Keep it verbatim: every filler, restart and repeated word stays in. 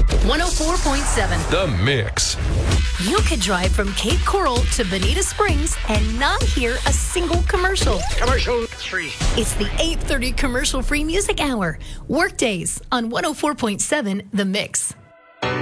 one oh four point seven. The Mix. You could drive from Cape Coral to Bonita Springs and not hear a single commercial. Commercial free. It's the eight thirty commercial-free music hour. Workdays on one oh four point seven The Mix.